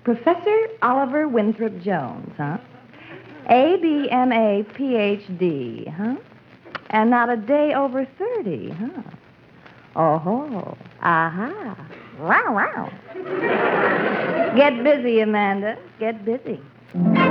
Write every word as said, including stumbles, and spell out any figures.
Professor Oliver Winthrop Jones, huh? A B M A P H D, huh? And not a day over thirty, huh? Oh-ho. Aha. Wow, wow. Get busy, Amanda. Get busy.